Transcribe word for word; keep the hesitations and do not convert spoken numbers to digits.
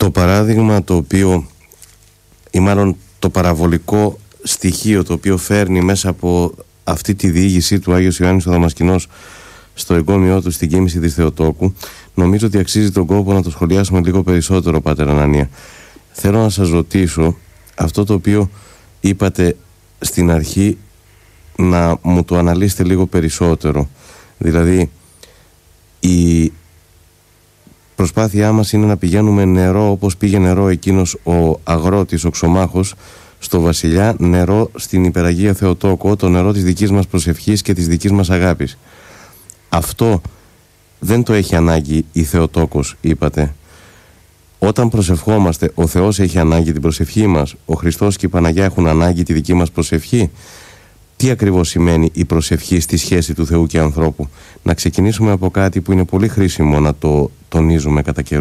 το παράδειγμα το οποίο, ή μάλλον το παραβολικό στοιχείο το οποίο φέρνει μέσα από αυτή τη διήγησή του Άγιος Ιωάννης ο Δαμασκηνός στο εγκόμιό του στην κοίμηση της Θεοτόκου, νομίζω ότι αξίζει τον κόπο να το σχολιάσουμε λίγο περισσότερο, Πάτερ Ανανία. Θέλω να σας ρωτήσω αυτό το οποίο είπατε στην αρχή, να μου το αναλύσετε λίγο περισσότερο. Δηλαδή, η προσπάθειά μας είναι να πηγαίνουμε νερό όπως πήγε νερό εκείνος ο αγρότης, ο ξωμάχος, στο βασιλιά, νερό στην υπεραγία Θεοτόκο, το νερό της δικής μας προσευχής και της δικής μας αγάπης. Αυτό δεν το έχει ανάγκη η Θεοτόκος, είπατε. Όταν προσευχόμαστε, ο Θεός έχει ανάγκη την προσευχή μας, ο Χριστός και η Παναγιά έχουν ανάγκη τη δική μας προσευχή. Τι ακριβώς σημαίνει η προσευχή στη σχέση του Θεού και ανθρώπου? Να ξεκινήσουμε από κάτι που είναι πολύ χρήσιμο να το τονίζουμε κατά καιρούς.